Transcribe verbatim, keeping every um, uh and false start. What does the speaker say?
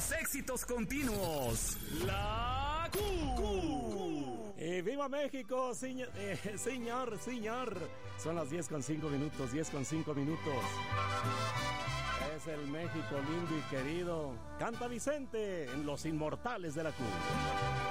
los éxitos continuos. La Q. Eh, ¡Viva México, señor, eh, señor, señor! Son las diez con cinco minutos, diez con cinco minutos. Es el México lindo y querido. Canta Vicente en Los Inmortales de la Q.